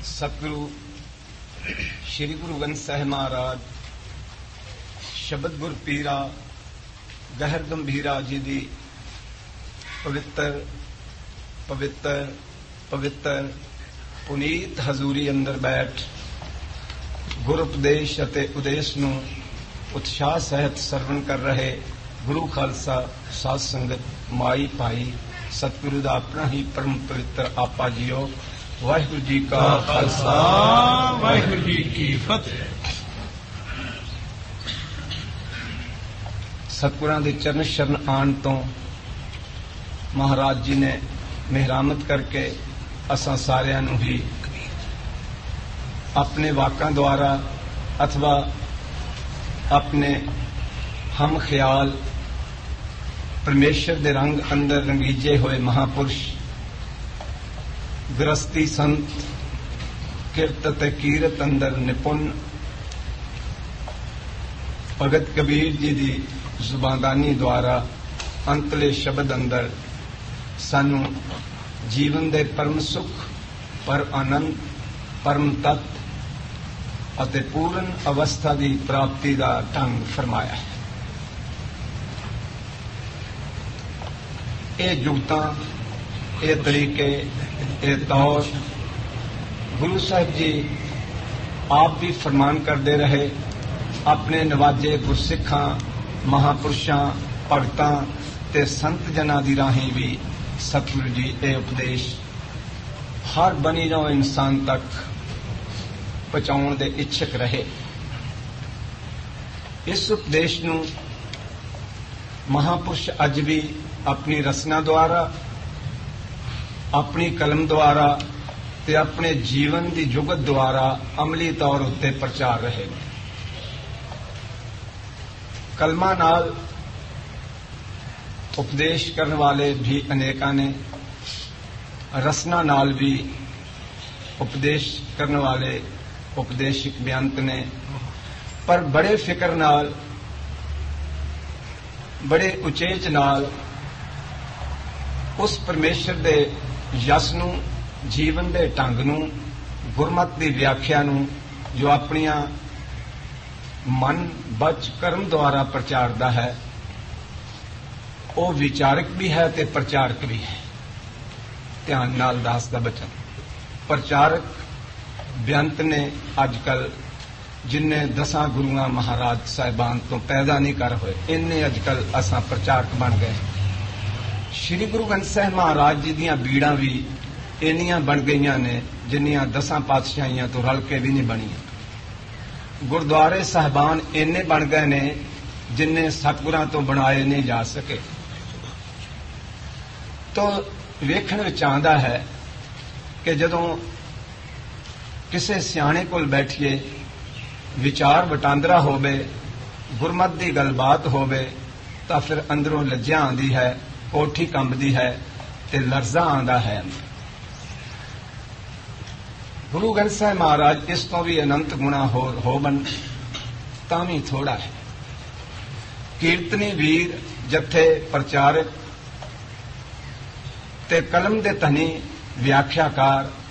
सतगुरु श्री गुरु ग्रंथ साहिब महाराज शब्द गुर पीरा गहर गंभीरा जी की पवित्र पवित्र पवित्र पुनीत हजूरी अंदर बैठ गुर उपदेश अते उदेश नूं उत्साह सहित सरवण कर रहे गुरु खालसा साध संगत माई भाई सतगुरु का अपना ही परम पवित्र आपा जीओ। वाहिगुरु जी का खालसा वाहिगुरु जी की फतेह। सतगुरां दे चरण शरण आण तो महाराज जी ने मेहरामत करके असां सारियां नूं ही अपने वाकां द्वारा अथवा अपने हम ख्याल परमेश्वर दे रंग अंदर रंगीजे हुए महापुरुष गृहस्थी संत किरत ते कीरत अंदर निपुण भगत कबीर जी की जुबानदानी द्वारा अंतले शब्द अंदर सानू जीवन दे परम सुख पर आनंद परम तत्व अते पूर्ण अवस्था की प्राप्ति का ढंग फरमाया है। ये जुगतां ये तरीके ये तौर गुरु साहिब जी आप भी फरमान करते रहे। अपने नवाजे गुरसिखां महापुरुषां भगतां ते संत जनां दी राहीं भी सतगुरु जी ये उपदेश हर बनी नौ इंसान तक पहुंचाउण दे इच्छुक रहे। इस उपदेश नूं महापुरुष अज भी अपनी रचना द्वारा अपनी कलम द्वारा ते अपने जीवन की जुगत द्वारा अमली तौर उत्ते प्रचार रहे। कलमा नाल उपदेश करने वाले भी अनेका ने, रचना नाल भी उपदेश करने वाले उपदेशक बेअंत ने, पर बड़े फिक्र नाल बड़े उचेच नाल उस परमेश्वर दे यस नूं जीवन दे ढंग नूं गुरमत की व्याख्या नूं जो अपनियां मन बच कर्म द्वारा प्रचारदा है वो विचारक भी है ते प्रचारक भी है। ध्यान नाल दास दा बचन प्रचारक बेअंत ने अजकल जिन्ने 10 गुरुआं महाराज साहिबान तो पैदा नहीं कर होए इन्ने अजकल असां प्रचारक बन गए। श्री गुरु ग्रंथ साहिब महाराज जी दीयां बीड़ां भी इन्नियां बन गईयां ने जिन्नियां 10 पातशाहियां तो रल के भी नहीं बनियां। गुरुद्वारे साहिबान इन्ने बन गए ने जिन्ने सतगुरां तो बनाए नहीं जा सके। तो वेखण विच आंदा है कि जदों किसी सियाणे कोल बैठिए विचार वटांदरा होवे गुरमत की गलबात होवे तां फिर अंदरों लज्जा आंदी है कोठी कंबदी है ते लर्जा आंदा है। गुरु ग्रंथ साहिब महाराज इस तो भी अनंत गुणा होवन तां भी थोड़ा है। कीर्तनी वीर जथे प्रचारक ते कलम दे धनी व्याख्याकार